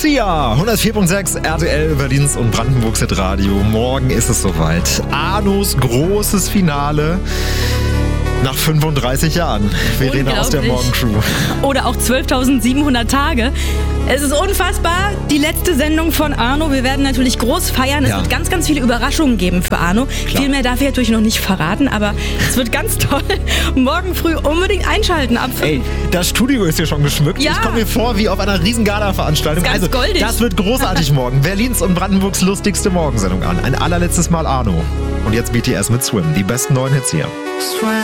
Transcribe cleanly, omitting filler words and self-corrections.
Sia, 104.6 RTL, Berlins und Brandenburgs Hitradio. Morgen ist es soweit. Arnos großes Finale. Nach 35 Jahren. Verena aus der Morgencrew. Oder auch 12.700 Tage. Es ist unfassbar. Die letzte Sendung von Arno. Wir werden natürlich groß feiern. Es wird ganz, ganz viele Überraschungen geben für Arno. Klar. Viel mehr darf ich natürlich noch nicht verraten, aber es wird ganz toll. Morgen früh unbedingt einschalten ab 5. Ey, das Studio ist hier schon geschmückt. Ja. Ich komme mir vor wie auf einer riesen Gala-Veranstaltung. Also, goldig. Das wird großartig morgen. Berlins und Brandenburgs lustigste Morgensendung an. Ein allerletztes Mal Arno. Und jetzt BTS mit Swim. Die besten neuen Hits hier.